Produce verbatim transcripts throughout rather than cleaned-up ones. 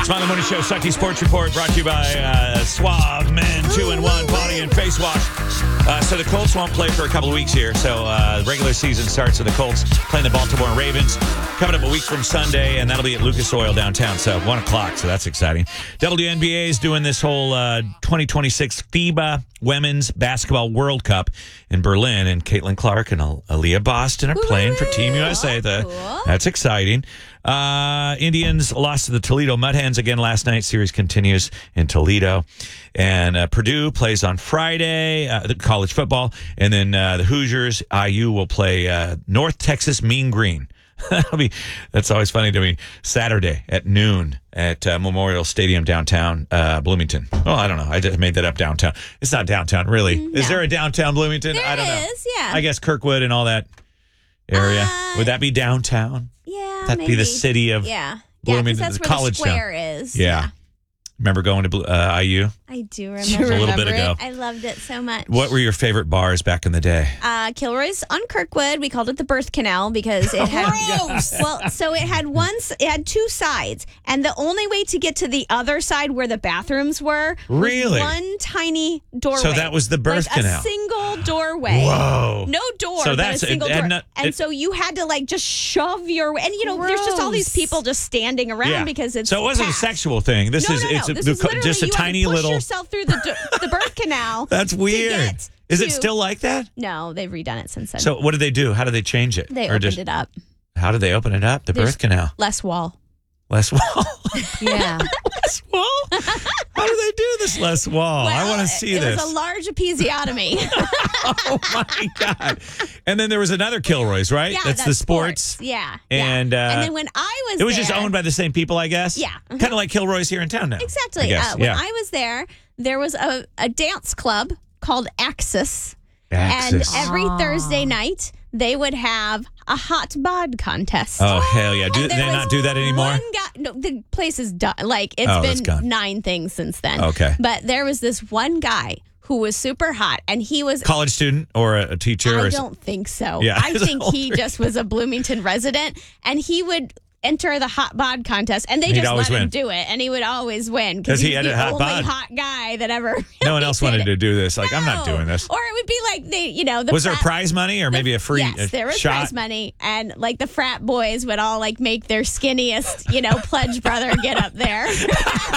Smiley Morning Show, Sucky Sports Report, brought to you by uh, Suave Men two in one Body and Face Wash. Uh, so the Colts won't play for a couple of weeks here. So uh, the regular season starts with the Colts playing the Baltimore Ravens. Coming up a week from Sunday, and that'll be at Lucas Oil downtown. So one o'clock, so that's exciting. W N B A is doing this whole uh, twenty twenty-six FIBA Women's Basketball World Cup in Berlin, and Caitlin Clark and Aaliyah Boston are playing for Team U S A. The, that's exciting. Uh, Indians lost to the Toledo Mud Hens again last night. Series continues in Toledo. And uh, Purdue plays on Friday, uh, the college football. And then uh, the Hoosiers, I U, will play uh, North Texas Mean Green. That'll be, that's always funny to me. Saturday at noon at uh, Memorial Stadium downtown uh, Bloomington. Oh, I don't know. I just made that up downtown. It's not downtown, really. No. Is there a downtown Bloomington? There I don't know. is, yeah. I guess Kirkwood and all that area. Uh, Would that be downtown? Yeah, That'd maybe. be the city of yeah. Bloomington, yeah, that's the where college the square town. is. Yeah. yeah. Remember going to uh, I U? I do remember. Just a little bit it. ago. I loved it so much. What were your favorite bars back in the day? Uh, Kilroy's on Kirkwood. We called it the birth canal because it had well, so it had one. It had two sides, and the only way to get to the other side where the bathrooms were was really one tiny doorway. So that was the birth like canal. A single doorway. Whoa! No door. So that's but a single it, door. not, and it, so you had to like just shove your way. And you know, Gross. there's just all these people just standing around yeah. because it's so it wasn't packed. a sexual thing. This no, is no, no. it's a, this the, is literally just a you tiny had to push little. yourself through the the birth canal. That's weird. Is to, it still like that? No, they've redone it since then. So what did they do? How did they change it? They or opened just, it up. How did they open it up? The There's birth canal. Less wall. Less wall. Yeah. Less wall? How do they do this less wall? Well, I want to see it this. It was a large episiotomy. Oh my God. And then there was another Kilroy's, right? Yeah, that's, that's the sports. sports. Yeah. And yeah. uh, and then when I was it was there, just owned by the same people, I guess. Yeah. Uh-huh. Kind of like Kilroy's here in town now. Exactly. I guess. Uh, when yeah. I was there, there was a, a dance club called Axis. Axis. And every Oh. Thursday night, they would have a hot bod contest. Oh, hell yeah. Do And they there not was do that anymore? One guy, no, the place is done. Like, it's Oh, that's been gone. nine things since then. Okay. But there was this one guy who was super hot, and he was College student or a, a teacher? I or don't think so. Yeah. I think he just was a Bloomington resident, and he would enter the hot bod contest, and they He'd just always let him win. do it, and he would always win 'Cause he he's had the a hot only bod. hot guy that ever. No one else really wanted did to it. do this. Like, I'm not No. doing this. Or it would be like they, you know, the Was there frat- prize money or maybe a free Yes, uh, there was shot? prize money, and like the frat boys would all like make their skinniest, you know, pledge brother get up there and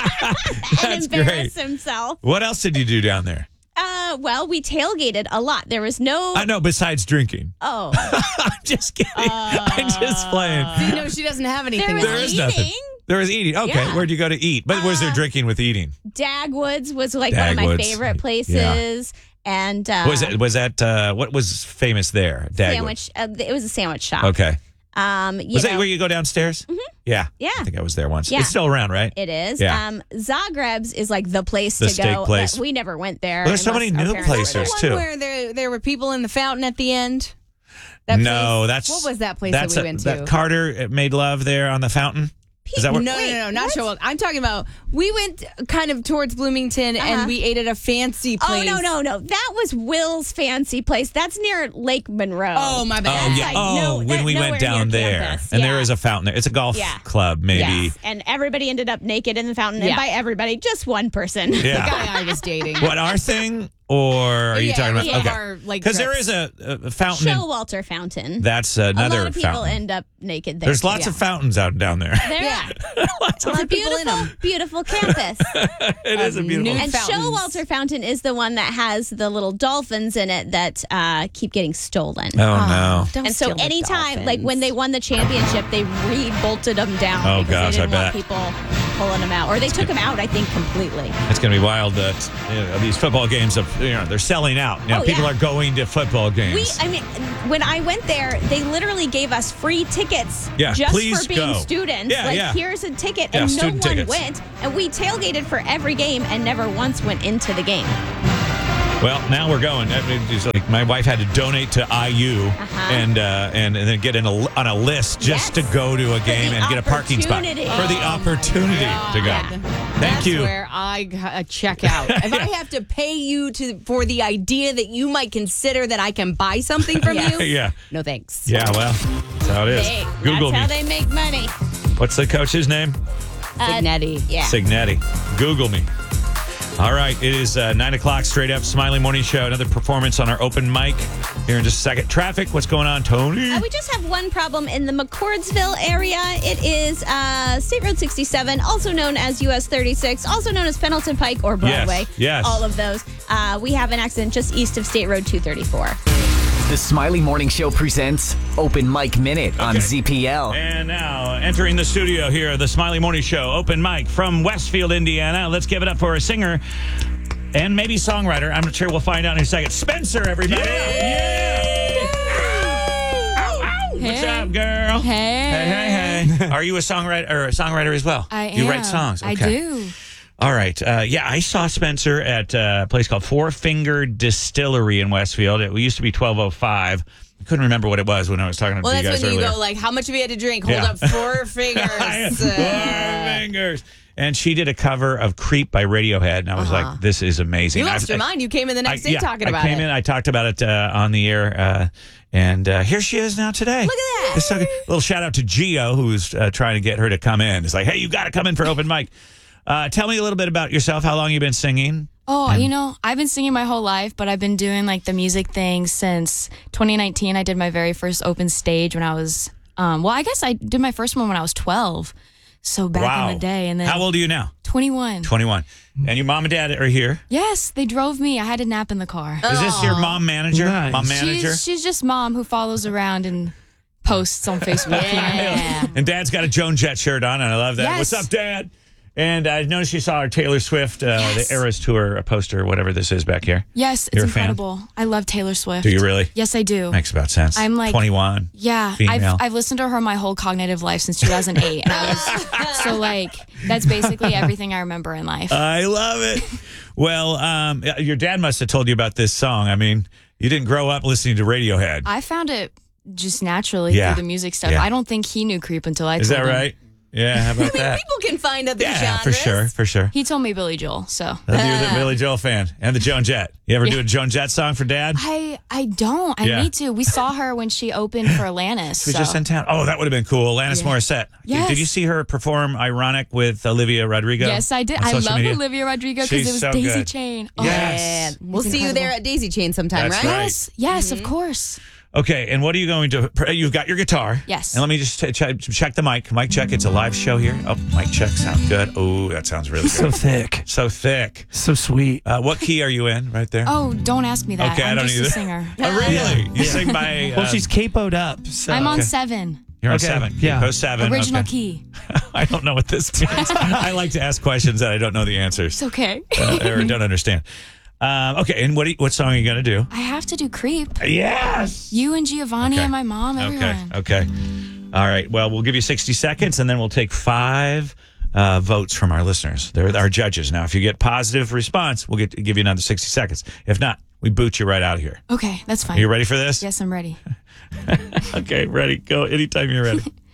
That's embarrass great. himself. What else did you do down there? Uh, well, we tailgated a lot. There was no. I know, besides drinking. oh, I'm just kidding. I'm just playing. You know, she doesn't have anything. there was There is eating. nothing. There was eating. Okay, Yeah. where'd you go to eat? But was there Uh, drinking with eating? Dagwoods was like one of my Dagwoods. favorite places, and uh, Was that was that uh, what was famous there? Dagwood. sandwich. Uh, it was a sandwich shop. Okay. Um, you Was know, that where you go downstairs? Mm-hmm. Yeah. Yeah. I think I was there once. Yeah. It's still around, right? it is. Yeah. Um, Zagreb's is like the place The to steak go. place. But we never went there. Well, there's so unless many our new parents were places, there. the one too. where there there were people in the fountain at the end. That No, place- that's what was that place that's that we a- went to? That Carter made love there on the fountain. Is that no, where? no, Wait, no, no, not what? sure. I'm talking about. We went kind of towards Bloomington, Uh-huh. and we ate at a fancy Oh place. no no no! That was Will's fancy place. That's near Lake Monroe. Oh my bad. Oh That's yeah. like oh, no- when that- we nowhere went down near there, campus. and Yeah. there is a fountain there. It's a golf Yeah. club, maybe. Yes, and everybody ended up naked in the fountain. And Yeah. by everybody, just one person. The Yeah. guy I was dating. What, our thing, or are you Yeah, talking about? yeah. Okay. Our, like, Because there trips. is a, a fountain. in- Showalter Fountain. that's another a lot of people fountain. end up naked there. There's lots Yeah. of fountains out down there. There Yeah. lots It's of, a people in beautiful, 'em. beautiful campus. it is a of beautiful. new- And Fountains. Showalter Fountain is the one that has the little dolphins in it that uh, keep getting stolen. Oh no. Don't And so steal the anytime, like when dolphins. they won the championship, they re-bolted them down Oh, because gosh, they I didn't want bet. people pulling them out. Or they took them out, I think, completely. It's going to be wild that you know, these football games, of, you know, they're selling out. You know, Oh, people yeah. are going to football games. We, I mean, when I went there, they literally gave us free tickets Yeah, just please for being go. students. Yeah, like, yeah. here's a ticket, Yeah, and no student one tickets. went. And we tailgated for every game and never once went into the game. Well, now we're going. I mean, it's like my wife had to donate to I U Uh-huh. and, uh, and and then get in a, on a list just Yes. to go to a For game the and get a parking spot opportunity. for the opportunity to go. Yeah. Thank That's you. where I uh, check out. If I have to pay you to for the idea that you might consider that I can buy something from Yeah. you, Yeah. no thanks. Yeah. Well, that's how it is. Hey, Google that's me. how they make money. What's the coach's name? Signetti. Yeah. Signetti. Google me. All right, it is uh, nine o'clock, straight up Smiley Morning Show. Another performance on our open mic here in just a second. Traffic, what's going on, Tony? Uh, we just have one problem in the McCordsville area. It is uh, State Road sixty-seven, also known as U S thirty-six, also known as Pendleton Pike or Broadway. Yes, yes. All of those. Uh, we have an accident just east of State Road two thirty-four. The Smiley Morning Show presents Open Mic Minute on Okay. Z P L. And now, entering the studio here, the Smiley Morning Show, open mic from Westfield, Indiana. Let's give it up for a singer and maybe songwriter. I'm not sure. We'll find out in a second. Spencer, everybody. Yeah. Ow, ow. What's Hey. up, girl? Hey. Hey, hey, hey. Are you a songwriter or a songwriter as well? I You am. write songs. I Okay. do. All right. Uh, yeah, I saw Spencer at uh, a place called Four Finger Distillery in Westfield. It used to be twelve oh five. I couldn't remember what it was when I was talking Well, to you that's guys when you earlier. go like, how much have you had to drink? Hold Yeah. up four fingers. Four Uh, fingers. And she did a cover of Creep by Radiohead. And I was like, this is amazing. you lost I've- your mind. You came in the next I- day yeah, talking I about came it. in, I talked about it uh, on the air, uh, and uh, here she is now today. Look at that. It's so good. A little shout out to Gio, who's uh, trying to get her to come in. It's like, hey, you got to come in for open mic. Uh, tell me a little bit about yourself. How long you been singing? Oh, you know, I've been singing my whole life, but I've been doing like the music thing since twenty nineteen. I did my very first open stage when I was, um, well, I guess I did my first one when I was twelve. So back wow. in the day. And then How old are you now? twenty-one. twenty-one. And your mom and dad are here. Yes, they drove me. I had to nap in the car. Is this your mom manager? Nice. Mom manager? She's, she's just mom who follows around and posts on Facebook. you know? Yeah. And Dad's got a Joan Jett shirt on, and I love that. Yes. What's up, Dad? And I noticed you saw our Taylor Swift, uh, Yes. the Eras Tour poster, whatever this is back here. Yes, it's You're a fan? incredible. I love Taylor Swift. Do you really? Yes, I do. Makes about sense. I'm like- twenty-one. Yeah, Female. I've I've listened to her my whole cognitive life since two thousand eight, and I was so like that's basically everything I remember in life. I love it. Well, um, your dad must have told you about this song. I mean, you didn't grow up listening to Radiohead. I found it just naturally Yeah. through the music stuff. Yeah. I don't think he knew Creep until I Is told that him. right? Yeah, how about that? People can find other Yeah, genres. for sure, for sure. He told me Billy Joel, so You're the Billy Joel fan and the Joan Jett. You ever do a Joan Jett song for Dad? I I don't. I Yeah. need to. We saw her when she opened for Alanis. We so. just in town. Oh, that would have been cool. Alanis Yeah. Morissette. Yes. Did you see her perform Ironic with Olivia Rodrigo? Yes, I did. on I social love media? Olivia Rodrigo because She's it was so Daisy good. Chain. Oh, Yes. Yeah. We'll It's see you incredible. there at Daisy Chain sometime, That's right? right. Yes, yes, of course. Okay, and what are you going to? You've got your guitar. Yes. And let me just ch- ch- check the mic. Mic check. It's a live show here. Oh, mic check. Sounds good. Oh, that sounds really So good. thick. So thick. So sweet. Uh, what key are you in right there? Oh, don't ask me that. Okay, I I'm don't just either. a singer. Oh, really? You sing by. Well, uh, she's capoed up. So. I'm on Okay. seven. You're on Okay, seven. yeah. Capo seven. Original okay. key. I don't know what this means. I like to ask questions that I don't know the answers It's okay. uh, or don't understand. Um, okay, and what do you, what song are you going to do? I have to do Creep. Yes. You and Giovanni Okay. and my mom, everyone. Okay. Okay. All right. Well, we'll give you sixty seconds, and then we'll take five uh, votes from our listeners. They're our judges. Now, if you get positive response, we'll get give you another sixty seconds. If not, we boot you right out of here. Okay, that's fine. Are you ready for this? Yes, I'm ready. Okay, ready. Go anytime you're ready.